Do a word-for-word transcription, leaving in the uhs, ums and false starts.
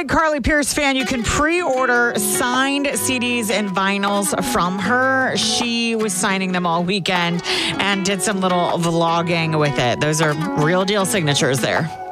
big Carly Pierce fan, you can pre-order signed C Ds and vinyls from her. She was signing them all weekend and did some little vlogging with it. Those are real deal signatures there.